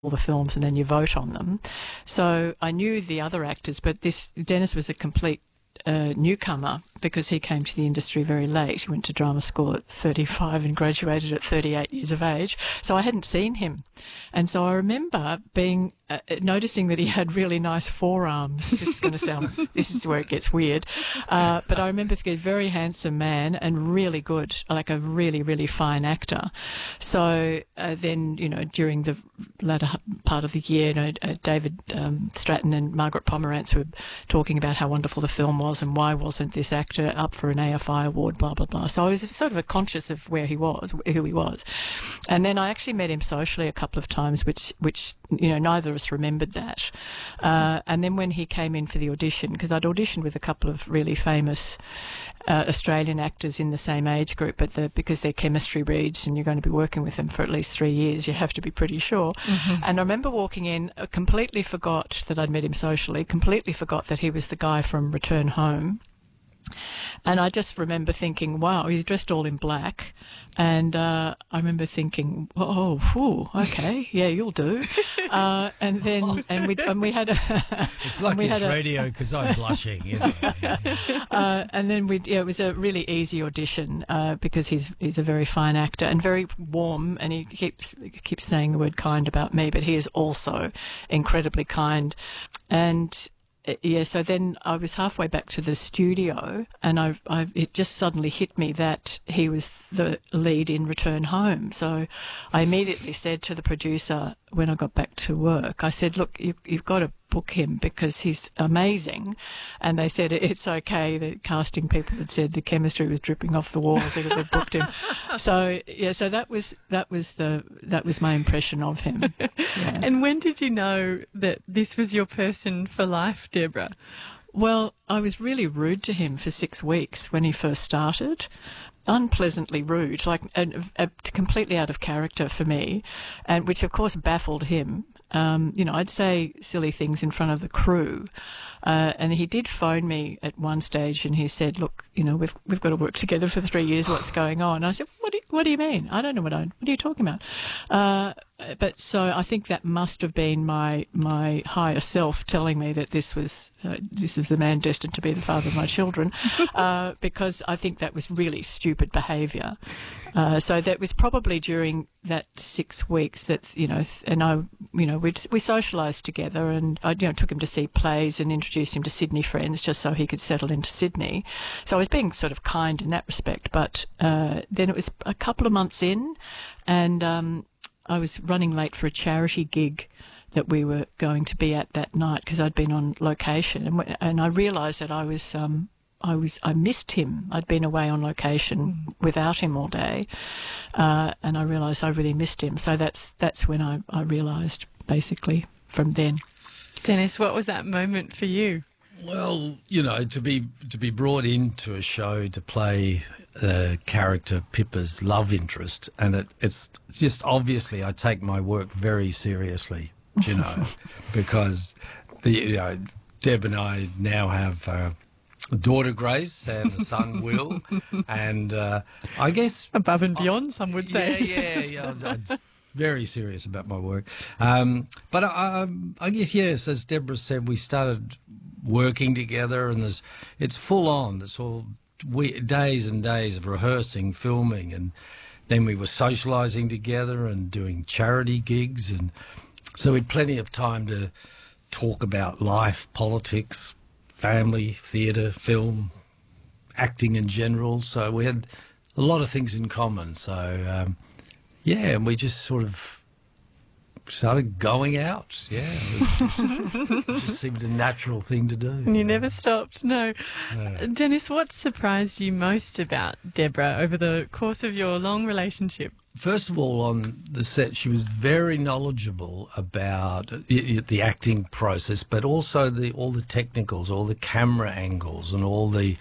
all the films and then you vote on them. So I knew the other actors, but Dennis was a complete newcomer because he came to the industry very late. He went to drama school at 35 and graduated at 38 years of age. So I hadn't seen him. And so I remember noticing that he had really nice forearms. This is where it gets weird. But I remember thinking, very handsome man and really good, like a really, really fine actor. So then, during the latter part of the year, David Stratton and Margaret Pomerantz were talking about how wonderful the film was and why wasn't this actor up for an AFI award, blah, blah, blah. So I was sort of conscious of who he was. And then I actually met him socially a couple of times, which neither of us remembered that. And then when he came in for the audition, because I'd auditioned with a couple of really famous Australian actors in the same age group, but because their chemistry reads and you're going to be working with them for at least 3 years, you have to be pretty sure. Mm-hmm. And I remember walking in, completely forgot that I'd met him socially, completely forgot that he was the guy from Return Home. And I just remember thinking, wow, he's dressed all in black. And I remember thinking, okay, yeah, you'll do. And we had a... It's like it's radio because I'm blushing, and then it was a really easy audition because he's a very fine actor and very warm, and he keeps saying the word kind about me, but he is also incredibly kind. And... so then I was halfway back to the studio and it just suddenly hit me that he was the lead in Return Home. So I immediately said to the producer when I got back to work, I said, look, you've got to book him because he's amazing. And they said it's okay. The casting people had said the chemistry was dripping off the walls. They booked him. So that was my impression of him. Yeah. And when did you know that this was your person for life, Deborah? Well, I was really rude to him for 6 weeks when he first started. Unpleasantly rude, completely out of character for me, and which of course baffled him. I'd say silly things in front of the crew, and he did phone me at one stage, and he said, "Look, we've got to work together for 3 years. What's going on?" And I said, "What do you mean? I don't know what are you talking about?" But so I think that must have been my higher self telling me that this is the man destined to be the father of my children, because I think that was really stupid behaviour. So that was probably during that 6 weeks that and I we socialised together, and I took him to see plays and introduced him to Sydney friends just so he could settle into Sydney. So I was being sort of kind in that respect. But then it was a couple of months in, and I was running late for a charity gig that we were going to be at that night because I'd been on location, and I realised that I missed him. I'd been away on location without him all day, and I realised I really missed him. So that's when I realised, basically, from then. Dennis, what was that moment for you? Well, to be brought into a show to play character Pippa's love interest, and it's just obviously I take my work very seriously, because Deb and I now have a daughter Grace and a son Will, and I guess above and beyond, some would say. Yeah. I'm just very serious about my work, but I guess yes, as Deborah said, we started working together, and it's full on. It's all days and days of rehearsing, filming, and then we were socialising together and doing charity gigs, and so we had plenty of time to talk about life, politics, family, theatre, film, acting in general. So we had a lot of things in common. So and we just sort of started going out. Yeah, it just seemed a natural thing to do. And you never stopped, no. Dennis, what surprised you most about Deborah over the course of your long relationship? First of all, on the set, she was very knowledgeable about the acting process, but also all the technicals, all the camera angles, and all the,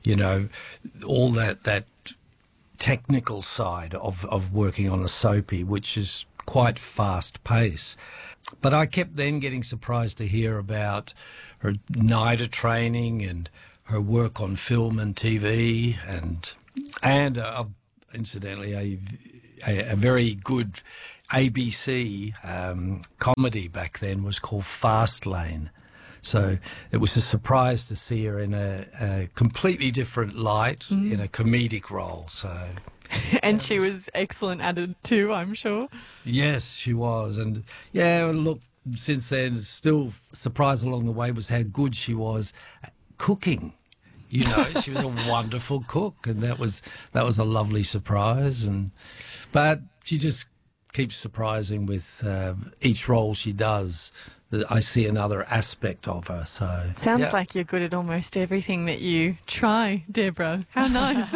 all that technical side of working on a soapy, which is quite fast pace. But I kept then getting surprised to hear about her NIDA training and her work on film and TV, and incidentally a very good ABC comedy back then was called Fastlane. So it was a surprise to see her in a completely different light in a comedic role. So, And she was excellent at it too, I'm sure. yes, she was. And yeah, look, since then, still surprised along the way was how good she was at cooking. You know, she was a wonderful cook, and that was a lovely surprise. But she just keeps surprising with each role she does. I see another aspect of her. So Sounds yeah. like you're good at almost everything that you try, Deborah. How nice.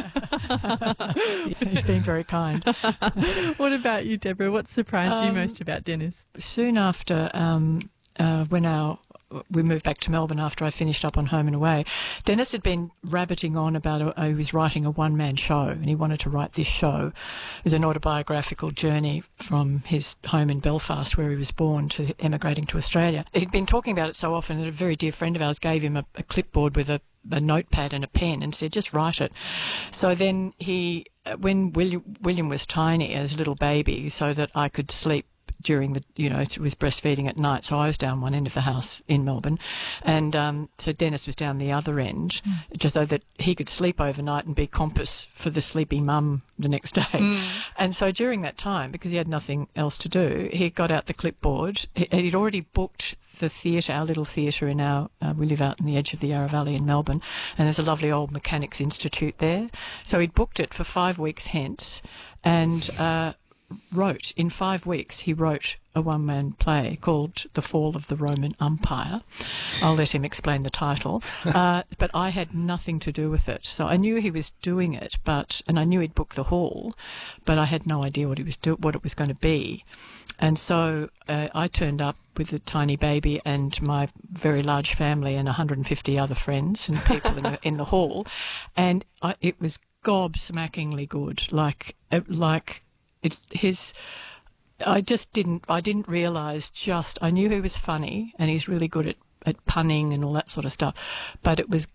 He's been very kind. What about you, Deborah? What surprised you most about Dennis? Soon after, when we moved back to Melbourne after I finished up on Home and Away, Dennis had been rabbiting on about he was writing a one-man show, and he wanted to write this show as an autobiographical journey from his home in Belfast, where he was born, to emigrating to Australia. He'd been talking about it so often that a very dear friend of ours gave him a clipboard with a notepad and a pen and said, just write it. So then when William was tiny, as a little baby, so that I could sleep during it was breastfeeding at night, so I was down one end of the house in Melbourne, and so Dennis was down the other end, just so that he could sleep overnight and be compass for the sleepy mum the next day. And so during that time, because he had nothing else to do, he got out the clipboard. He'd already booked the theatre, our little theatre we live out in the edge of the Yarra Valley in Melbourne, and there's a lovely old Mechanics Institute there. So he'd booked it for 5 weeks hence, and in 5 weeks, he wrote a one-man play called The Fall of the Roman Empire. I'll let him explain the title. But I had nothing to do with it. So I knew he was doing it, and I knew he'd booked the hall, but I had no idea what it was going to be. And so I turned up with a tiny baby and my very large family and 150 other friends and people in the hall, and it was gobsmackingly good. I didn't realise I knew he was funny and he's really good at punning and all that sort of stuff, but it was